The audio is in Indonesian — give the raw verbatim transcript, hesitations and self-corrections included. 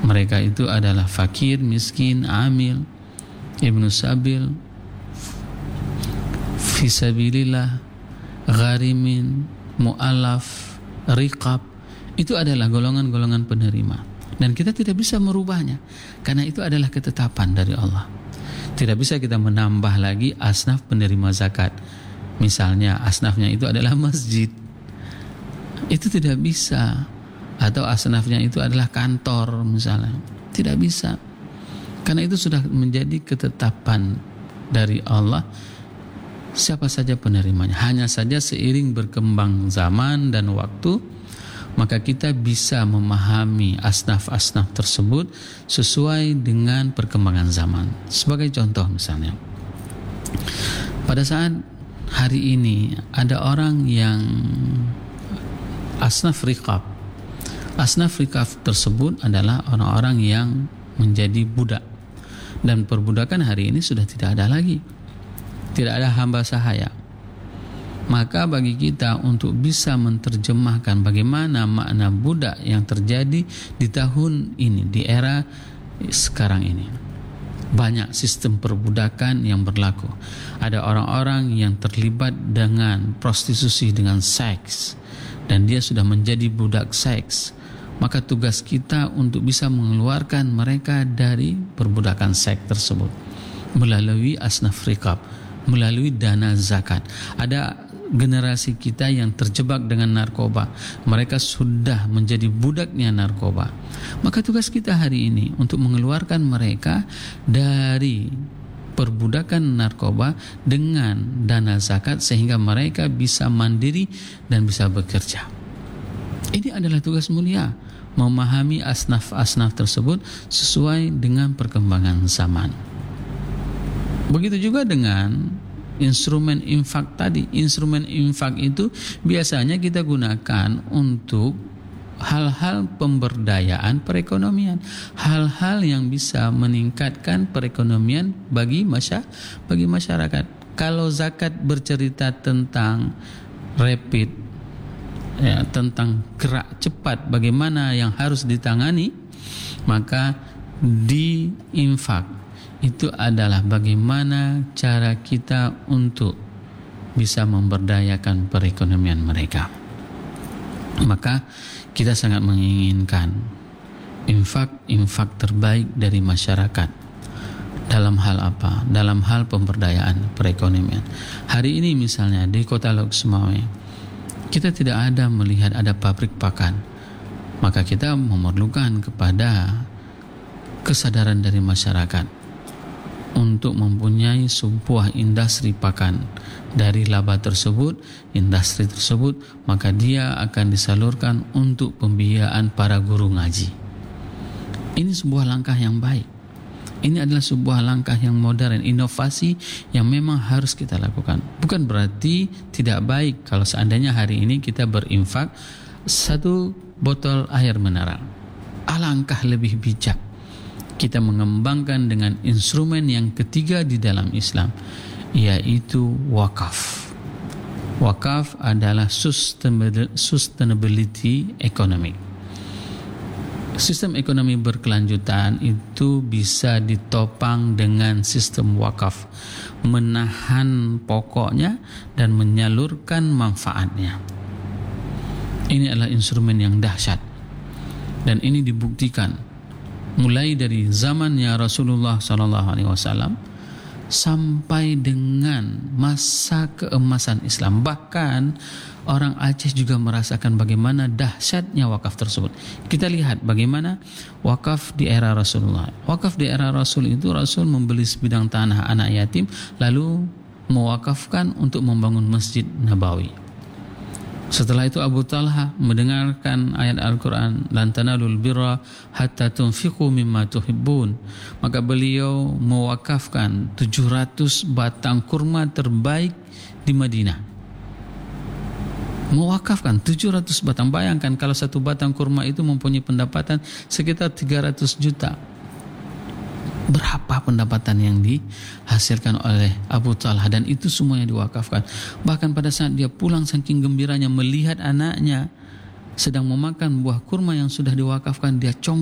Mereka itu adalah fakir, miskin, amil, ibnu sabil, fisabilillah, gharimin, mu'alaf, riqab. Itu adalah golongan-golongan penerima, dan kita tidak bisa merubahnya karena itu adalah ketetapan dari Allah. Tidak bisa kita menambah lagi asnaf penerima zakat. Misalnya asnafnya itu adalah masjid, itu tidak bisa. Atau asnafnya itu adalah kantor misalnya, tidak bisa. Karena itu sudah menjadi ketetapan dari Allah, siapa saja penerimanya. Hanya saja seiring berkembang zaman dan waktu, maka kita bisa memahami asnaf-asnaf tersebut sesuai dengan perkembangan zaman. Sebagai contoh misalnya, pada saat hari ini ada orang yang asnaf riqab. Asnaf riqab tersebut adalah orang-orang yang menjadi budak, dan perbudakan hari ini sudah tidak ada lagi, tidak ada hamba sahaya. Maka bagi kita untuk bisa menerjemahkan bagaimana makna budak yang terjadi di tahun ini, di era sekarang ini, banyak sistem perbudakan yang berlaku. Ada orang-orang yang terlibat dengan prostitusi, dengan seks, dan dia sudah menjadi budak seks. Maka tugas kita untuk bisa mengeluarkan mereka dari perbudakan seks tersebut melalui asnaf riqab, melalui dana zakat. Ada generasi kita yang terjebak dengan narkoba, mereka sudah menjadi budaknya narkoba. Maka tugas kita hari ini untuk mengeluarkan mereka dari perbudakan narkoba dengan dana zakat, sehingga mereka bisa mandiri dan bisa bekerja. Ini adalah tugas mulia, memahami asnaf-asnaf tersebut sesuai dengan perkembangan zaman. Begitu juga dengan instrumen infak tadi. Instrumen infak itu biasanya kita gunakan untuk hal-hal pemberdayaan perekonomian, hal-hal yang bisa meningkatkan perekonomian bagi masya, bagi masyarakat. Kalau zakat bercerita tentang rapid, ya, tentang gerak cepat, bagaimana yang harus ditangani, maka di infak itu adalah bagaimana cara kita untuk bisa memberdayakan perekonomian mereka. Maka kita sangat menginginkan infak-infak terbaik dari masyarakat. Dalam hal apa? Dalam hal pemberdayaan perekonomian. Hari ini misalnya di Kota Lok Sumawe, kita tidak ada melihat ada pabrik pakan. Maka kita memerlukan kepada kesadaran dari masyarakat untuk mempunyai sebuah industri pakan. Dari laba tersebut, industri tersebut, maka dia akan disalurkan untuk pembiayaan para guru ngaji. Ini sebuah langkah yang baik. Ini adalah sebuah langkah yang modern, inovasi yang memang harus kita lakukan. Bukan berarti tidak baik kalau seandainya hari ini kita berinfak satu botol air mineral. Alangkah lebih bijak kita mengembangkan dengan instrumen yang ketiga di dalam Islam, yaitu wakaf. Wakaf adalah sustainability economic. Sistem ekonomi berkelanjutan itu bisa ditopang dengan sistem wakaf, menahan pokoknya dan menyalurkan manfaatnya. Ini adalah instrumen yang dahsyat, dan ini dibuktikan mulai dari zamannya Rasulullah shallallahu alaihi wasallam sampai dengan masa keemasan Islam. Bahkan orang Aceh juga merasakan bagaimana dahsyatnya wakaf tersebut. Kita lihat bagaimana wakaf di era Rasulullah. Wakaf di era Rasul itu, Rasul membeli sebidang tanah anak yatim lalu mewakafkan untuk membangun Masjid Nabawi. Setelah itu Abu Talha mendengarkan ayat Al-Quran, lan tanalul birra hatta tunfiqu mimma tuhibbun. Maka beliau mewakafkan tujuh ratus batang kurma terbaik di Madinah. Mewakafkan tujuh ratus batang. Bayangkan kalau satu batang kurma itu mempunyai pendapatan sekitar tiga ratus juta. Berapa pendapatan yang dihasilkan oleh Abu Talha, dan itu semuanya diwakafkan. Bahkan pada saat dia pulang saking gembiranya melihat anaknya sedang memakan buah kurma yang sudah diwakafkan, dia cong